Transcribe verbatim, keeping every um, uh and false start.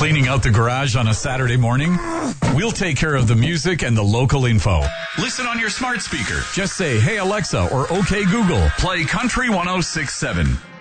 Cleaning out the garage on a Saturday morning? We'll take care of the music and the local info. Listen on your smart speaker. Just say, "Hey Alexa," or "Okay Google, play Country one oh six point seven."